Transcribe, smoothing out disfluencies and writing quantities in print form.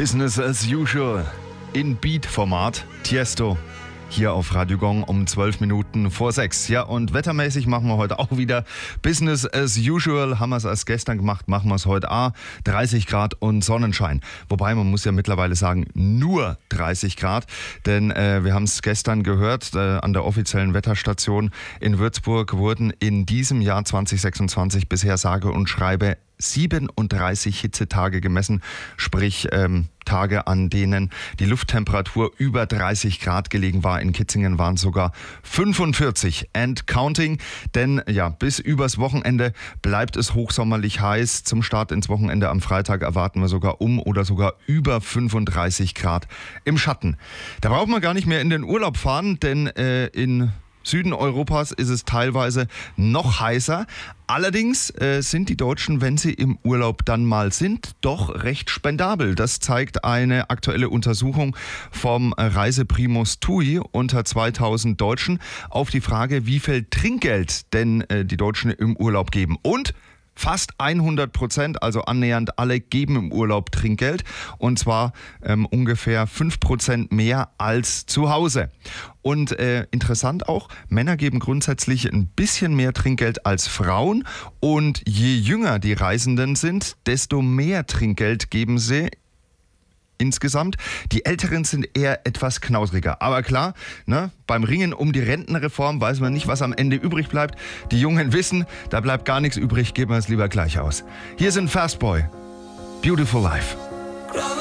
Business as usual in Beat-Format. Tiesto hier auf Radio Gong um 12 Minuten vor 6. Ja, und wettermäßig machen wir heute auch wieder Business as usual. Haben wir es erst gestern gemacht, machen wir es heute auch. 30 Grad und Sonnenschein. Wobei, man muss ja mittlerweile sagen, nur 30 Grad. Denn wir haben es gestern gehört, an der offiziellen Wetterstation in Würzburg wurden in diesem Jahr 2026 bisher sage und schreibe 37 Hitzetage gemessen, sprich Tage, an denen die Lufttemperatur über 30 Grad gelegen war. In Kitzingen waren es sogar 45 and counting, denn ja, bis übers Wochenende bleibt es hochsommerlich heiß. Zum Start ins Wochenende am Freitag erwarten wir sogar oder sogar über 35 Grad im Schatten. Da braucht man gar nicht mehr in den Urlaub fahren, denn in Süden Europas ist es teilweise noch heißer. Allerdings sind die Deutschen, wenn sie im Urlaub dann mal sind, doch recht spendabel. Das zeigt eine aktuelle Untersuchung vom Reiseprimus TUI unter 2000 Deutschen auf die Frage, wie viel Trinkgeld denn die Deutschen im Urlaub geben. Und fast 100%, also annähernd alle, geben im Urlaub Trinkgeld. Und zwar ungefähr 5% mehr als zu Hause. Und interessant auch, Männer geben grundsätzlich ein bisschen mehr Trinkgeld als Frauen. Und je jünger die Reisenden sind, desto mehr Trinkgeld geben sie insgesamt. Die Älteren sind eher etwas knausriger. Aber klar, ne, beim Ringen um die Rentenreform weiß man nicht, was am Ende übrig bleibt. Die Jungen wissen, da bleibt gar nichts übrig, geben wir es lieber gleich aus. Hier sind Fastboy, Beautiful Life.